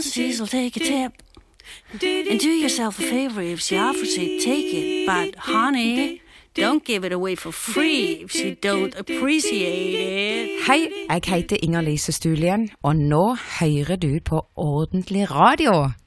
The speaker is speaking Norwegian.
She'll take a tip. And do yourself a favor if she offers it, take it. But honey, don't give it away for free if she don't appreciate it. Hei, jeg heter Inger-Lise Stulien, og nå hører du på Ordentlig Radio.